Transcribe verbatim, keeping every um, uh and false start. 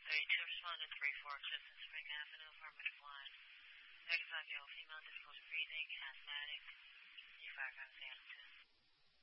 thirty-two respondent, three four Clifton Spring Avenue, affirmative line. Negative five-year-old female, difficulty breathing, asthmatic, new five grams A L two.